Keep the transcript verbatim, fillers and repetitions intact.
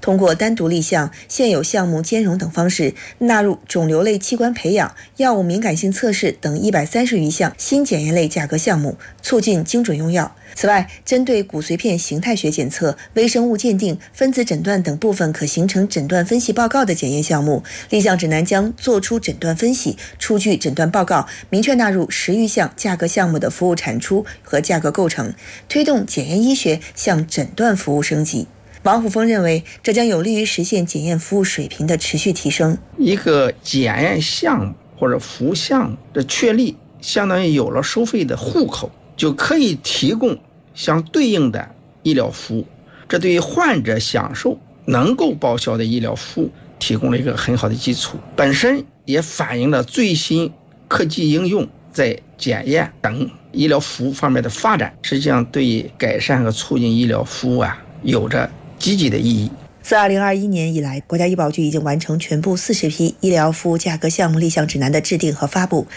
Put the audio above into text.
通过单独立项、现有项目兼容等方式，纳入肿瘤类器官培养、药物敏感性测试等一百三十余项新检验类价格项目，促进精准用药。此外，针对骨髓片形态学检测、微生物鉴定、分子诊断等部分可形成诊断分析报告的检验项目，立项指南将作出诊断分析、出具诊断报告，明确纳入十余项价格项目的服务产出和价格构成，推动检验医学向诊断服务升级。王虎峰认为，这将有利于实现检验服务水平的持续提升。 一个检验项目或者服务项目的确立，相当于有了收费的户口，就可以提供相对应的医疗服务，这对于患者享受能够报销的医疗服务提供了一个很好的基础，本身也反映了最新科技应用在检验等医疗服务方面的发展，实际上对于改善和促进医疗服务啊有着积极的意义。 自二零二一年以来，国家医保局已经完成全部四十批医疗服务价格项目立项指南的制定和发布，